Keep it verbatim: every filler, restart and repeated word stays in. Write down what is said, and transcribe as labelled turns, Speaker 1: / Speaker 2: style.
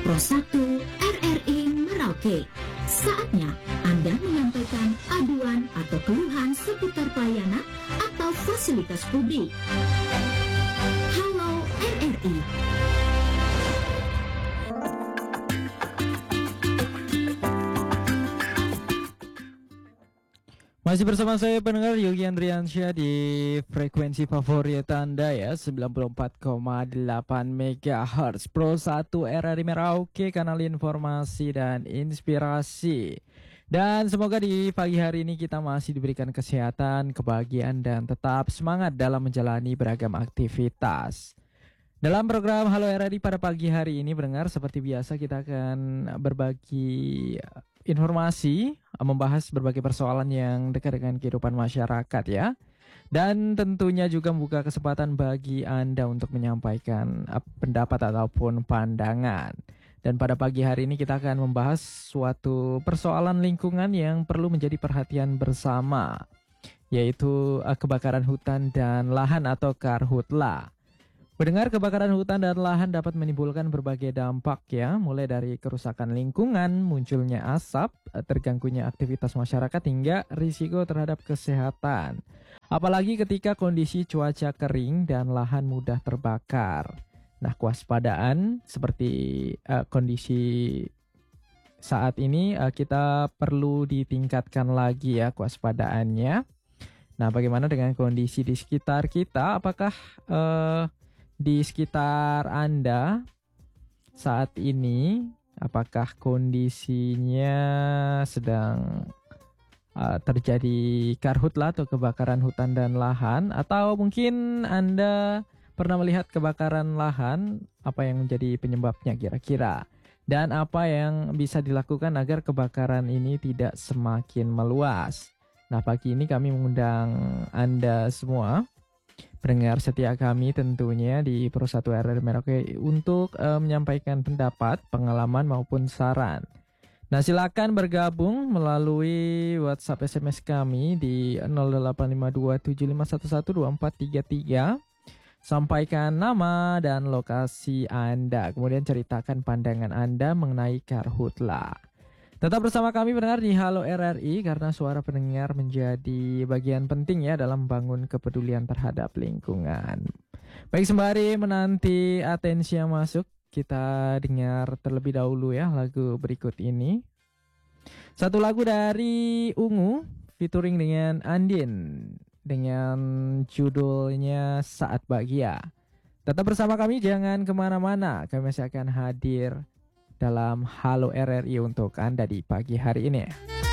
Speaker 1: Pro satu R R I Merauke. Saatnya Anda menyampaikan aduan atau keluhan seputar pelayanan atau fasilitas publik. Halo R R I.
Speaker 2: Masih bersama saya pendengar Yogi Andriansyah di frekuensi favorit Anda ya, sembilan puluh empat koma delapan megahertz Pro satu R R I Merauke, kanal informasi dan inspirasi. Dan semoga di pagi hari ini kita masih diberikan kesehatan, kebahagiaan dan tetap semangat dalam menjalani beragam aktivitas. Dalam program Halo R R I pada pagi hari ini pendengar, seperti biasa kita akan berbagi informasi, membahas berbagai persoalan yang dekat dengan kehidupan masyarakat ya. Dan tentunya juga membuka kesempatan bagi Anda untuk menyampaikan pendapat ataupun pandangan. Dan pada pagi hari ini kita akan membahas suatu persoalan lingkungan yang perlu menjadi perhatian bersama, yaitu kebakaran hutan dan lahan atau karhutla. Mendengar kebakaran hutan dan lahan dapat menimbulkan berbagai dampak ya, mulai dari kerusakan lingkungan, munculnya asap, terganggunya aktivitas masyarakat hingga risiko terhadap kesehatan. Apalagi ketika kondisi cuaca kering dan lahan mudah terbakar. Nah, kewaspadaan seperti uh, kondisi saat ini uh, kita perlu ditingkatkan lagi ya kewaspadaannya. Nah, bagaimana dengan kondisi di sekitar kita? Apakah uh, di sekitar Anda saat ini, apakah kondisinya sedang uh, terjadi karhutla atau kebakaran hutan dan lahan? Atau mungkin Anda pernah melihat kebakaran lahan, apa yang menjadi penyebabnya kira-kira? Dan apa yang bisa dilakukan agar kebakaran ini tidak semakin meluas? Nah, pagi ini kami mengundang Anda semua, pendengar setia kami tentunya di Pro satu R R I Merauke untuk uh, menyampaikan pendapat, pengalaman maupun saran. Nah, silakan bergabung melalui WhatsApp S M S kami di nol delapan lima dua tujuh lima satu satu dua empat tiga tiga. Sampaikan nama dan lokasi Anda, kemudian ceritakan pandangan Anda mengenai karhutla. Tetap bersama kami pendengar di Halo R R I, karena suara pendengar menjadi bagian penting ya dalam membangun kepedulian terhadap lingkungan. Baik, sembari menanti atensi yang masuk, kita dengar terlebih dahulu ya lagu berikut ini. Satu lagu dari Ungu featuring dengan Andin dengan judulnya Saat Bahagia. Tetap bersama kami, jangan kemana-mana, kami masih akan hadir dalam Halo R R I untuk Anda di pagi hari ini.